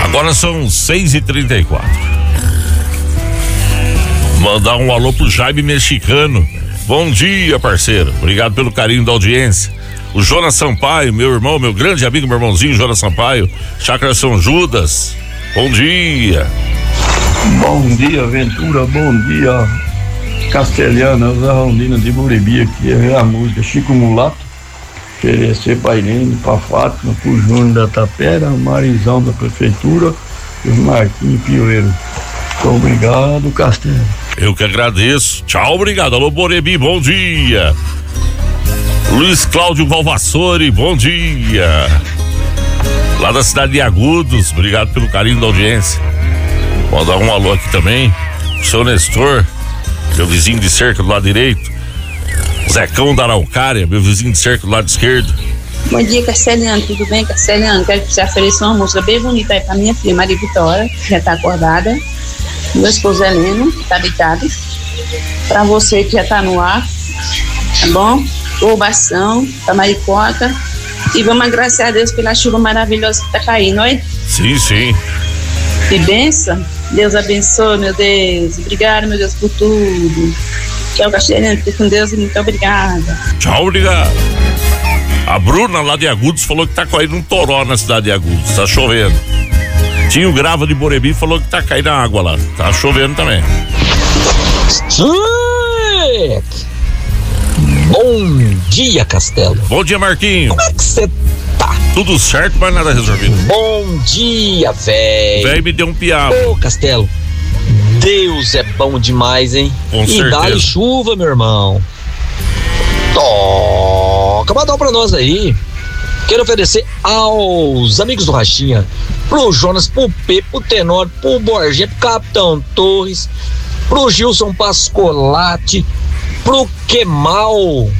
Agora são 6h34. Mandar um alô pro Jaime Mexicano. Bom dia, parceiro. Obrigado pelo carinho da audiência. O Jonas Sampaio, meu irmão, meu grande amigo, meu irmãozinho Jonas Sampaio, Chácara São Judas. Bom dia. Bom dia, Ventura. Bom dia, Castelhana, Zé Rondina de Buribi. Aqui é a música Chico Mulato. Oferecer pra Irene, pra Fátima, pro Júnior da Tapera, Marizão da Prefeitura e o Marquinhos Pioeiro. Muito obrigado, Castelhano. Eu que agradeço. Tchau, obrigado. Alô, Borebi, bom dia. Luiz Cláudio Valvassori, bom dia. Lá da cidade de Agudos, obrigado pelo carinho da audiência. Vou dar um alô aqui também. O seu Nestor, meu vizinho de cerca do lado direito. Zecão da Araucária, meu vizinho de cerca do lado esquerdo. Bom dia, Castelhano, tudo bem, Castelhano? Quero que você ofereça uma música bem bonita aí pra minha filha Maria Vitória, que já tá acordada. Meu esposo Heleno, que tá deitado. Pra você que já tá no ar, tá bom? Ovação, pra Maricota. E vamos agradecer a Deus pela chuva maravilhosa que tá caindo, oi? Sim, sim. Que benção. Deus abençoe, meu Deus. Obrigado, meu Deus, por tudo. Tchau, Castelhano, fique com Deus e muito obrigada. Tchau, obrigado. A Bruna lá de Agudos falou que tá caindo um toró na cidade de Agudos, tá chovendo. Tinho Grava de Borebi falou que tá caindo água lá, tá chovendo também. Bom dia, Castelo. Bom dia, Marquinho. Como é que você tá? Tudo certo, mas nada resolvido. Bom dia, velho. Velho me deu um piado. Ô, Castelo, Deus é bom demais, hein? Com certeza. E dá chuva, meu irmão. Toca badal pra nós aí. Quero oferecer aos amigos do Rachinha, pro Jonas, pro P, pro Tenor, pro Borges, pro Capitão Torres, pro Gilson Pascolati, pro Kemal,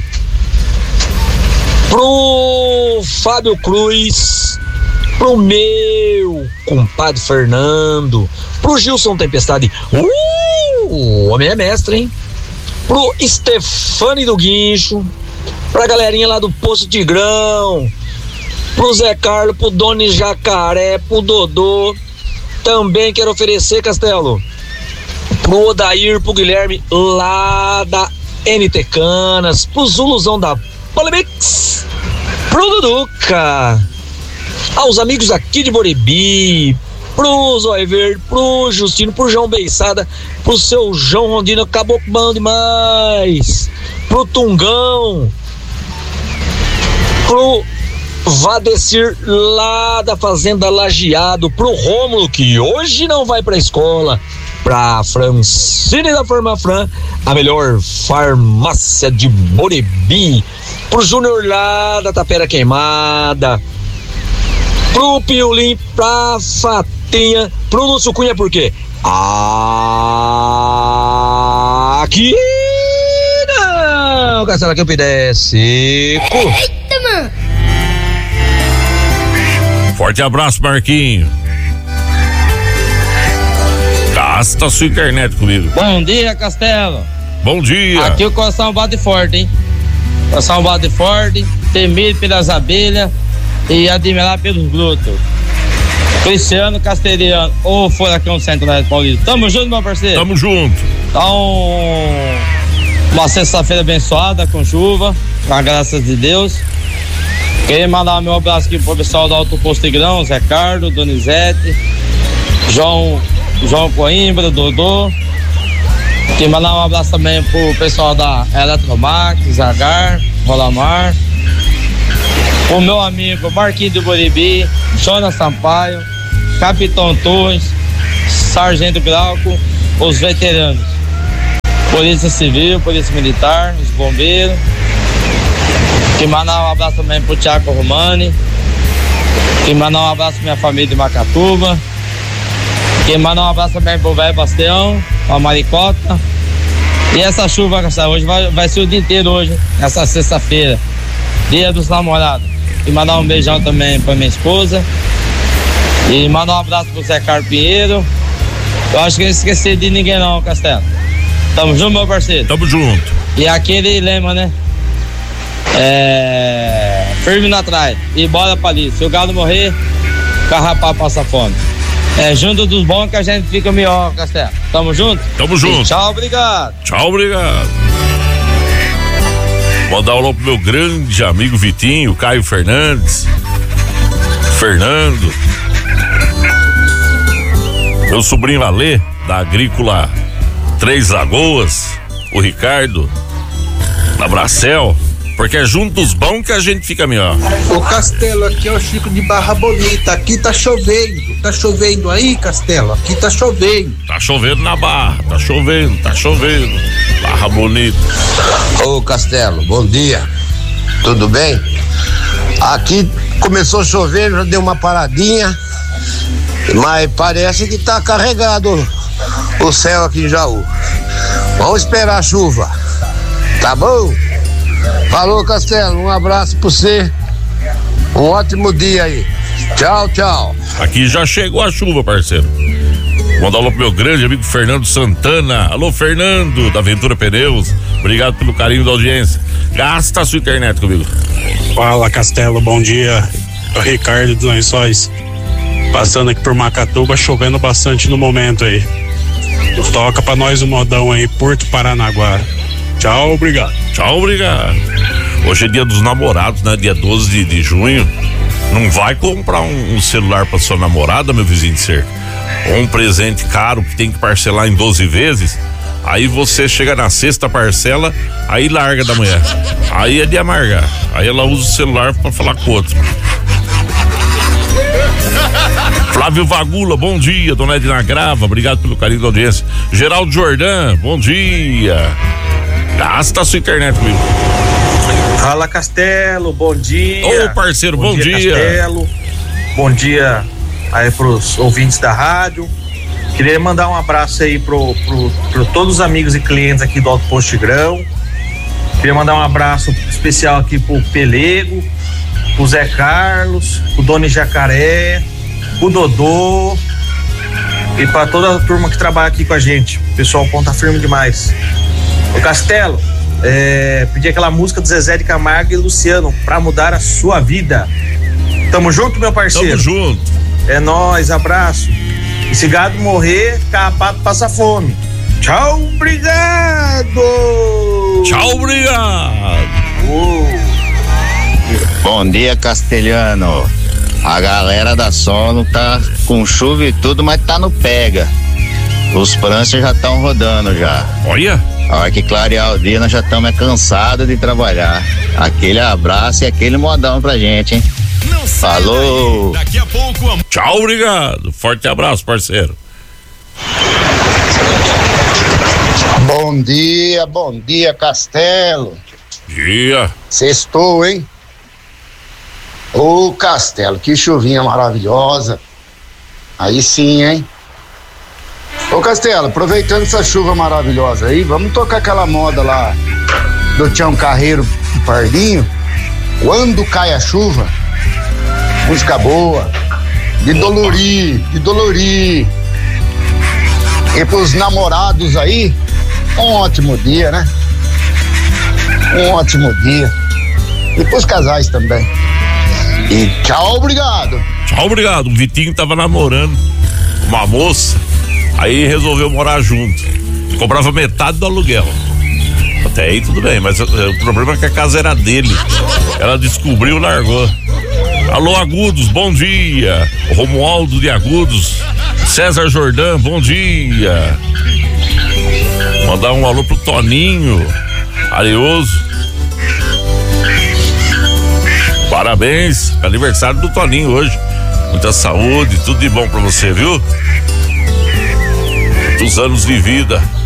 pro Fábio Cruz, pro meu compadre Fernando, pro Gilson Tempestade, o homem é mestre, hein? Pro Stefani do Guincho, pra galerinha lá do Poço Tigrão, pro Zé Carlos, pro Doni Jacaré, pro Dodô. Também quero oferecer, Castelo, pro Odair, pro Guilherme lá da NT Canas, pro Zuluzão da Polimix, pro Duduca, aos amigos aqui de Borebi, pro Zóio Verde, pro Justino, pro João Beiçada, pro seu João Rondino, acabou bom demais, pro Tungão, pro Vadecir lá da Fazenda Lajeado, pro Rômulo, que hoje não vai pra escola, pra Francine da Farmafran, a melhor farmácia de Borebi, pro Júnior lá da Tapera Queimada, pro Piolim, pra Fatinha, pro Lúcio Cunha, por quê? Aqui não, Castelo, que eu pudesse. Eita, mano! Forte abraço, Marquinho. Gasta sua internet comigo. Bom dia, Castelo. Bom dia. Aqui o coração bate forte, hein? Coração bate forte, temido pelas abelhas e admirar pelos brutos. Cristiano Castelhano, ou Furacão Centro-Oeste Paulista. Tamo junto, meu parceiro? Tamo junto. Então, uma sexta-feira abençoada com chuva, com a graça de Deus. Queria mandar meu abraço aqui pro pessoal do Alto Posto Tigrão, Zé Carlos, Donizete, João Coimbra, Dodô. Queria mandar um abraço também pro pessoal da Eletromax, Zagar, Rolamar. O meu amigo Marquinhos do Borebi, Jonas Sampaio, Capitão Torres, Sargento Glauco, os veteranos, Polícia Civil, Polícia Militar, os bombeiros. Queria mandar um abraço também pro Thiago Romani. Queria mandar um abraço pra minha família de Macatuba. Queria mandar um abraço também pro velho Bastião, pra Maricota. E essa chuva, hoje vai ser o dia inteiro hoje, essa sexta-feira, dia dos namorados. E mandar um beijão também pra minha esposa. E mandar um abraço pro Zé Carlos Pinheiro. Eu acho que eu não esqueci de ninguém não, Castelo. Tamo junto, meu parceiro? Tamo junto. E aquele lema, né? Firme na trás e bora pra ali. Se o galo morrer, carrapá passa fome. É junto dos bons que a gente fica melhor, Castelo. Tamo junto? Tamo junto. E tchau, obrigado. Tchau, obrigado. Mandar um alô pro meu grande amigo Vitinho, Caio Fernandes. Fernando. Meu sobrinho Alê, da Agrícola Três Lagoas. O Ricardo, da Bracel. Porque é junto dos bons que a gente fica melhor. Ô Castelo, aqui é o Chico de Barra Bonita. Aqui tá chovendo. Tá chovendo aí, Castelo? Aqui tá chovendo. Tá chovendo na Barra, tá chovendo. Barra Bonita. Ô Castelo, bom dia. Tudo bem? Aqui começou a chover, já deu uma paradinha. Mas parece que tá carregado o céu aqui em Jaú. Vamos esperar a chuva. Tá bom? Falou, Castelo, um abraço pra você. Um ótimo dia aí. Tchau, tchau. Aqui já chegou a chuva, parceiro. Manda alô pro meu grande amigo Fernando Santana. Alô, Fernando, da Aventura Pneus. Obrigado pelo carinho da audiência. Gasta a sua internet comigo. Fala, Castelo, bom dia. É o Ricardo dos Lençóis. Passando aqui por Macatuba, chovendo bastante no momento aí. Toca pra nós o modão aí, Porto Paranaguá. Tchau, obrigado. Tchau, obrigado. Hoje é dia dos namorados, né? Dia 12 de junho. Não vai comprar um celular pra sua namorada, meu vizinho de cerca. Ou um presente caro que tem que parcelar em 12 vezes. Aí você chega na sexta parcela, aí larga da mulher. Aí é de amargar. Aí ela usa o celular pra falar com o outro. Flávio Vagula, bom dia. Dona Edna Grava, obrigado pelo carinho da audiência. Geraldo Jordan, bom dia. Gasta a sua internet comigo. Fala, Castelo, bom dia. Ô, parceiro, bom dia. Castelo, bom dia aí pros ouvintes da rádio. Queria mandar um abraço aí pro todos os amigos e clientes aqui do Alto Posto Tigrão. Queria mandar um abraço especial aqui pro Pelego, pro Zé Carlos, pro Doni Jacaré, pro Dodô e pra toda a turma que trabalha aqui com a gente. O pessoal ponta firme demais. Ô Castelo, pedi aquela música do Zezé de Camargo e Luciano, Pra Mudar a Sua Vida. Tamo junto, meu parceiro? Tamo junto. É nóis, abraço. E se gado morrer, carrapato passa fome. Tchau, obrigado. Tchau, obrigado. Bom dia, Castelhano. A galera da Sono tá com chuva e tudo, mas tá no pega. Os pranchas já estão rodando já. Olha. A hora que clarear o dia, nós já estamos cansados de trabalhar. Aquele abraço e aquele modão pra gente, hein? Falou! Daqui a pouco. Tchau, obrigado. Forte abraço, parceiro. Bom dia, Castelo. Dia. Sextou, hein? Ô, Castelo, que chuvinha maravilhosa. Aí sim, hein? Ô, Castelo, aproveitando essa chuva maravilhosa aí, vamos tocar aquela moda lá do Tião Carreiro e Pardinho. Quando cai a chuva, música boa, de dolorir. E pros namorados aí, um ótimo dia, né? Um ótimo dia. E pros casais também. E tchau, obrigado. Tchau, obrigado. O Vitinho tava namorando uma moça, aí resolveu morar junto. Cobrava metade do aluguel. Até aí tudo bem, mas o problema é que a casa era dele. Ela descobriu e largou. Alô, Agudos, bom dia. Romualdo de Agudos. César Jordan, bom dia. Mandar um alô pro Toninho Areoso. Parabéns, aniversário do Toninho hoje. Muita saúde, tudo de bom pra você, viu? Muitos anos de vida.